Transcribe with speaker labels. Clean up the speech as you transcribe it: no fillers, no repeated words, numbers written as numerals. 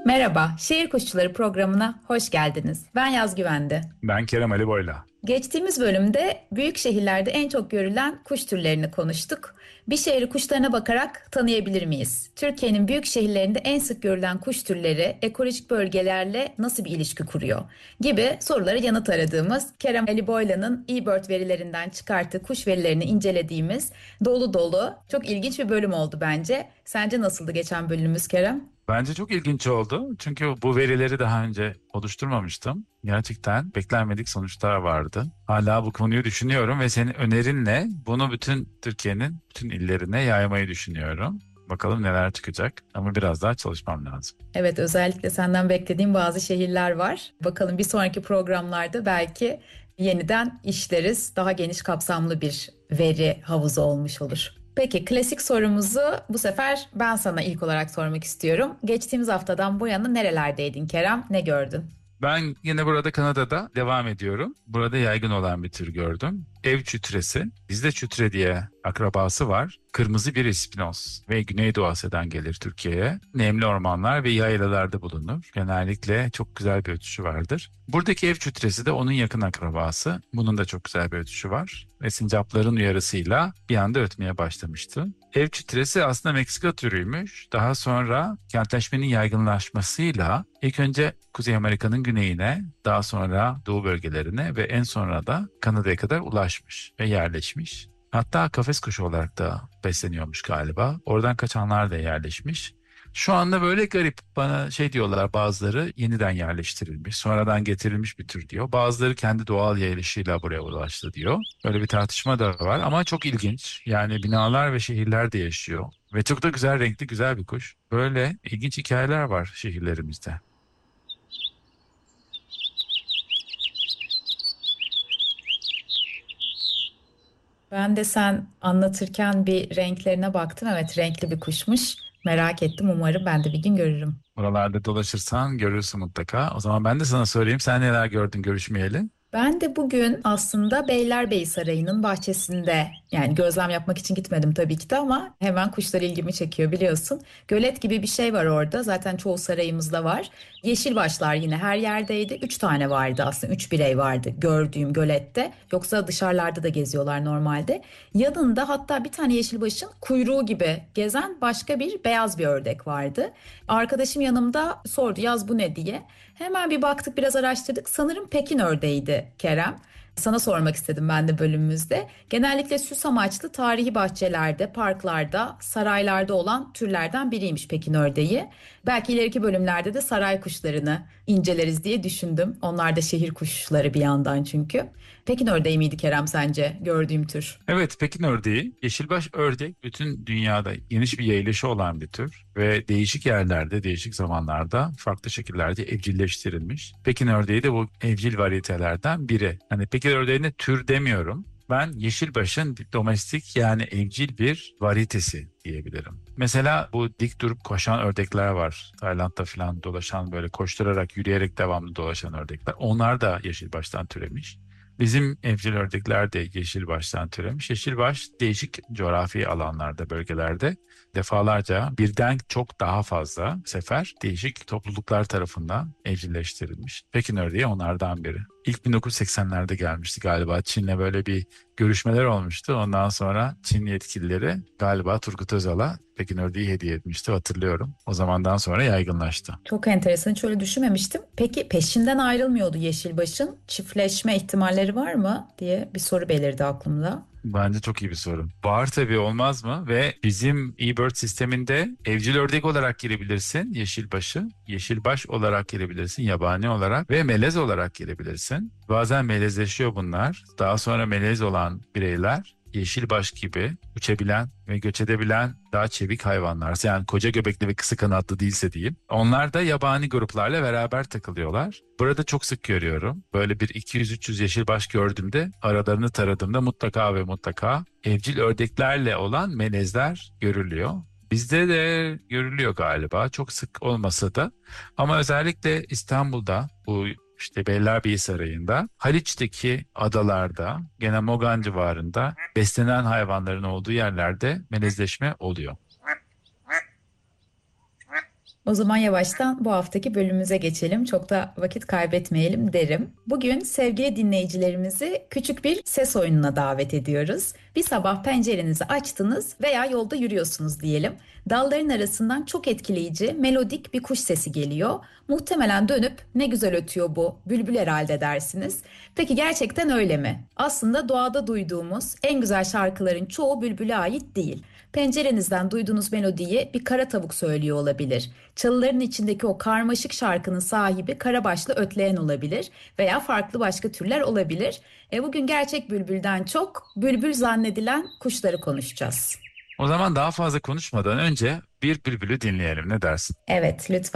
Speaker 1: Merhaba, Şehir Kuşçuları programına hoş geldiniz. Ben Yaz Güvende.
Speaker 2: Ben Kerem Ali Boyla.
Speaker 1: Geçtiğimiz bölümde büyük şehirlerde en çok görülen kuş türlerini konuştuk. Bir şehri kuşlarına bakarak tanıyabilir miyiz? Türkiye'nin büyük şehirlerinde en sık görülen kuş türleri ekolojik bölgelerle nasıl bir ilişki kuruyor? Gibi sorulara yanıt aradığımız Kerem Ali Boyla'nın eBird verilerinden çıkarttığı kuş verilerini incelediğimiz dolu dolu çok ilginç bir bölüm oldu bence. Sence nasıldı geçen bölümümüz Kerem?
Speaker 2: Bence çok ilginç oldu. Çünkü bu verileri daha önce oluşturmamıştım. Gerçekten beklenmedik sonuçlar vardı. Hala bu konuyu düşünüyorum ve senin önerinle bunu bütün Türkiye'nin bütün illerine yaymayı düşünüyorum. Bakalım neler çıkacak ama biraz daha çalışmam lazım.
Speaker 1: Evet, özellikle senden beklediğim bazı şehirler var. Bakalım bir sonraki programlarda belki yeniden işleriz. Daha geniş kapsamlı bir veri havuzu olmuş olur. Peki klasik sorumuzu bu sefer ben sana ilk olarak sormak istiyorum. Geçtiğimiz haftadan bu yana nerelerdeydin Kerem? Ne gördün?
Speaker 2: Ben yine burada Kanada'da devam ediyorum. Burada yaygın olan bir tür gördüm. Ev çütresi. Bizde çütre diye akrabası var. Kırmızı bir ispinoz ve Güneydoğu Asya'dan gelir Türkiye'ye. Nemli ormanlar ve yaylalarda bulunur. Genellikle çok güzel bir ötüşü vardır. Buradaki ev çütresi de onun yakın akrabası. Bunun da çok güzel bir ötüşü var. Ve sincapların uyarısıyla bir anda ötmeye başlamıştı. Ev çitresi aslında Meksika türüymüş. Daha sonra kentleşmenin yaygınlaşmasıyla ilk önce Kuzey Amerika'nın güneyine, daha sonra doğu bölgelerine ve en sonra da Kanada'ya kadar ulaşmış ve yerleşmiş. Hatta kafes kuşu olarak da besleniyormuş galiba. Oradan kaçanlar da yerleşmiş. Şu anda böyle garip bana şey diyorlar, bazıları yeniden yerleştirilmiş, sonradan getirilmiş bir tür diyor. Bazıları kendi doğal yayılışıyla buraya ulaştı diyor. Böyle bir tartışma da var ama çok ilginç. Yani binalar ve şehirler de yaşıyor. Ve çok da güzel renkli güzel bir kuş. Böyle ilginç hikayeler var şehirlerimizde.
Speaker 1: Ben de sen anlatırken bir renklerine baktım. Evet, renkli bir kuşmuş. Merak ettim. Umarım ben de bir gün görürüm.
Speaker 2: Buralarda dolaşırsan görürsün mutlaka. O zaman ben de sana söyleyeyim. Sen neler gördün görüşmeyeli?
Speaker 1: Ben de bugün aslında Beylerbeyi Sarayı'nın bahçesinde yani gözlem yapmak için gitmedim tabii ki de ama hemen kuşlar ilgimi çekiyor biliyorsun. Gölet gibi bir şey var orada zaten çoğu sarayımızda var. Yeşil başlar yine her yerdeydi. Üç tane vardı aslında üç birey vardı gördüğüm gölette. Yoksa dışarılarda da geziyorlar normalde. Yanında hatta bir tane yeşilbaşın kuyruğu gibi gezen başka bir beyaz bir ördek vardı. Arkadaşım yanımda sordu yaz bu ne diye. Hemen bir baktık biraz araştırdık. Sanırım Pekin ördeğiydi Kerem. Sana sormak istedim ben de bölümümüzde. Genellikle süs amaçlı tarihi bahçelerde, parklarda, saraylarda olan türlerden biriymiş Pekin ördeği. Belki ileriki bölümlerde de saray kuşlarını inceleriz diye düşündüm. Onlar da şehir kuşları bir yandan çünkü. Pekin ördeği miydi Kerem sence gördüğüm tür?
Speaker 2: Evet, Pekin ördeği, yeşilbaş ördek bütün dünyada geniş bir yayılışı olan bir tür ve değişik yerlerde, değişik zamanlarda farklı şekillerde evcilleştirilmiş. Pekin ördeği de bu evcil varyetelerden biri. Hani Pekin ördeğine tür demiyorum. Ben yeşilbaşın domestik yani evcil bir varyetesi diyebilirim. Mesela bu dik durup koşan ördekler var. Tayland'da falan dolaşan böyle koşturarak, yürüyerek devamlı dolaşan ördekler. Onlar da yeşilbaştan türemiş. Bizim evcil ördekler de yeşilbaştan türemiş. Yeşilbaş değişik coğrafi alanlarda, bölgelerde defalarca birden çok daha fazla sefer değişik topluluklar tarafından evcilleştirilmiş. Pekin ördeği onlardan biri. İlk 1980'lerde gelmişti galiba. Çin'le böyle bir görüşmeler olmuştu. Ondan sonra Çin yetkilileri galiba Turgut Özal'a Pekin ördeği hediye etmişti, hatırlıyorum. O zamandan sonra yaygınlaştı.
Speaker 1: Çok enteresan. Hiç öyle düşünmemiştim. Peki peşinden ayrılmıyordu Yeşilbaş'ın. Çiftleşme ihtimalleri var mı diye bir soru belirdi aklımda.
Speaker 2: Bence çok iyi bir soru. Var tabii, olmaz mı? Ve bizim eBird sisteminde evcil ördek olarak girebilirsin yeşilbaşı. Yeşilbaş olarak girebilirsin yabani olarak ve melez olarak girebilirsin. Bazen melezleşiyor bunlar. Daha sonra melez olan bireyler yeşilbaş gibi uçabilen ve göç edebilen daha çevik hayvanlar. Yani koca göbekli ve kısa kanatlı değilse diyeyim. Onlar da yabani gruplarla beraber takılıyorlar. Burada çok sık görüyorum. Böyle bir 200-300 yeşilbaş gördüğümde aralarını taradığımda mutlaka ve mutlaka evcil ördeklerle olan melezler görülüyor. Bizde de görülüyor galiba. Çok sık olmasa da. Ama özellikle İstanbul'da bu işte Beylerbeyi Sarayı'nda, Haliç'teki adalarda, gene Mogan civarında beslenen hayvanların olduğu yerlerde melezleşme oluyor.
Speaker 1: O zaman yavaştan bu haftaki bölümümüze geçelim. Çok da vakit kaybetmeyelim derim. Bugün sevgili dinleyicilerimizi küçük bir ses oyununa davet ediyoruz. Bir sabah pencerenizi açtınız veya yolda yürüyorsunuz diyelim. Dalların arasından çok etkileyici, melodik bir kuş sesi geliyor. Muhtemelen dönüp ne güzel ötüyor bu, bülbül herhalde dersiniz. Peki gerçekten öyle mi? Aslında doğada duyduğumuz en güzel şarkıların çoğu bülbüle ait değil. Pencerenizden duyduğunuz melodiyi bir kara tavuk söylüyor olabilir. Çalıların içindeki o karmaşık şarkının sahibi karabaşlı ötleyen olabilir veya farklı başka türler olabilir. Bugün gerçek bülbülden çok bülbül zannedilen kuşları konuşacağız.
Speaker 2: O zaman daha fazla konuşmadan önce bir bülbülü dinleyelim. Ne dersin?
Speaker 1: Evet, lütfen.